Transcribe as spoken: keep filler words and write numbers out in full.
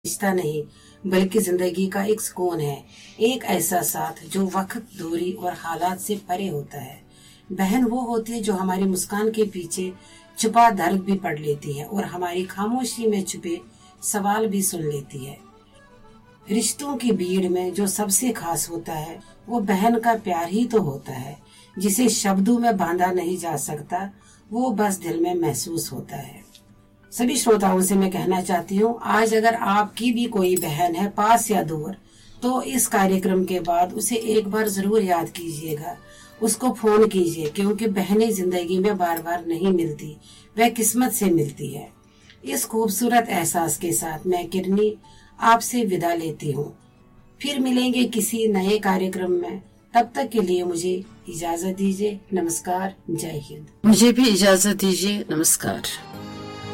रिश्ता नहीं बल्कि जिंदगी का एक सुकून है, एक ऐसा साथ जो वक्त, दूरी और हालात से परे होता है। बहन वो होती है जो हमारी मुस्कान के पीछे छुपा दर्द भी पढ़ लेती है और हमारी खामोशी में छुपे सवाल भी सुन लेती है। रिश्तों की भीड़ में जो सबसे खास होता है वो बहन का प्यार ही तो होता है, जिसे शब्दों में बांधा नहीं जा सकता, वो बस दिल में महसूस होता है। सभी श्रोताओं से मैं कहना चाहती हूँ, आज अगर आपकी भी कोई बहन है पास या दूर, तो इस कार्यक्रम के बाद उसे एक बार जरूर याद कीजिएगा, उसको फोन कीजिए, क्योंकि बहनें जिंदगी में बार बार नहीं मिलती, वह किस्मत से मिलती है। इस खूबसूरत एहसास के साथ मैं किरनी आपसे विदा लेती हूँ। फिर मिलेंगे किसी नए कार्यक्रम में, तब तक के लिए मुझे इजाजत दीजिए। नमस्कार, जय हिंद। मुझे भी इजाजत दीजिए। नमस्कार।